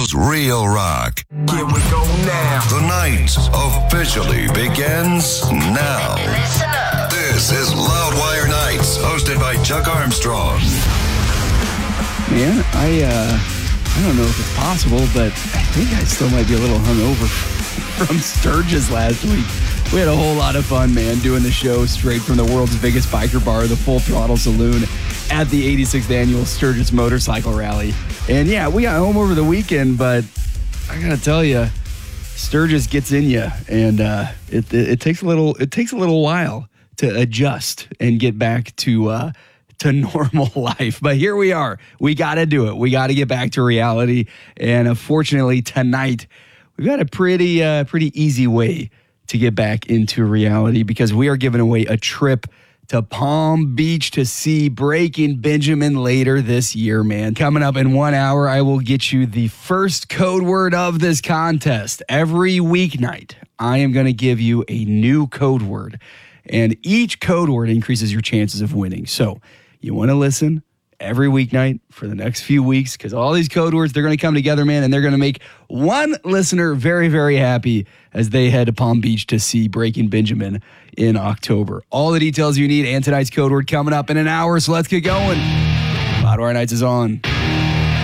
Chicago's real rock. Here we go now. The night officially begins now. Listen up. This is Loudwire Nights, hosted by Chuck Armstrong. Man, I don't know if it's possible, but I think I still might be a little hungover from Sturgis last week. We had a whole lot of fun, man, doing the show straight from the world's biggest biker bar, the Full Throttle Saloon, at the 86th Annual Sturgis Motorcycle Rally. And yeah, we got home over the weekend, but I gotta tell you, Sturgis gets in you, and it takes a little while to adjust and get back to normal life. But here we are. We got to do it. We got to get back to reality. And unfortunately, tonight, we've got a pretty easy way to get back into reality because we are giving away a trip to Palm Beach to see Breaking Benjamin later this year, man. Coming up in 1 hour, I will get you the first code word of this contest. Every weeknight, I am going to give you a new code word, and each code word increases your chances of winning. So you want to listen every weeknight for the next few weeks because all these code words, they're going to come together, man, and they're going to make one listener very, very happy as they head to Palm Beach to see Breaking Benjamin in October. All the details you need and tonight's code word coming up in an hour, so let's get going. Loudwire Nights is on.